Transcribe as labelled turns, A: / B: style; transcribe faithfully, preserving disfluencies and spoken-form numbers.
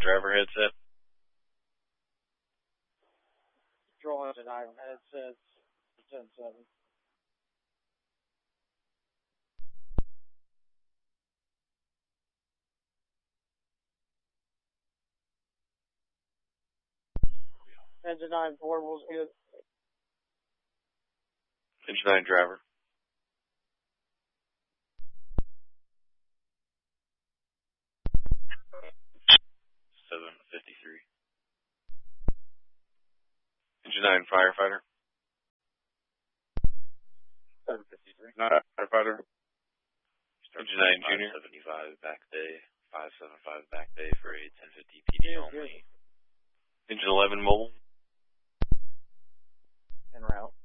A: driver headset.
B: Control engine nine headsets, ten seven. Engine nine portable's good.
A: Engine nine driver. seven fifty-three. Engine nine firefighter.
C: seven fifty-three. Not firefighter.
A: Engine nine junior.
D: five seventy-five back day. five seventy-five back day for a ten fifty P D only.
A: Engine eleven mobile.
B: En route.